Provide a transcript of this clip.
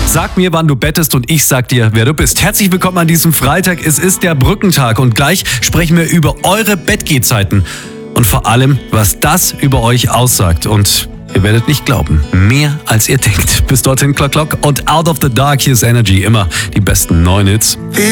Sag mir, wann du bettest und ich sag dir, wer du bist. Herzlich willkommen an diesem Freitag. Es ist der Brückentag und gleich sprechen wir über eure Bettgehzeiten und vor allem, was das über euch aussagt. Und ihr werdet nicht glauben, mehr als ihr denkt. Bis dorthin, Klock, Klock und Out of the Dark. Hier ist Energy, immer die besten 9 Hits.